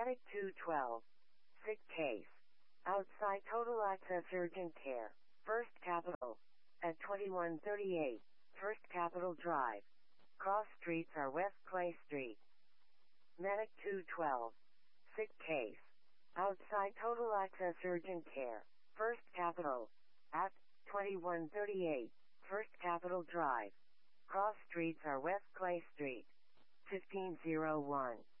Medic 212. Sick case. Outside total access urgent care. First Capital. At 2138. First Capital Drive. Cross streets are West Clay Street. Medic 212. Sick case. Outside total access urgent care. First Capital. At 2138. First Capital Drive. Cross streets are West Clay Street. 1501.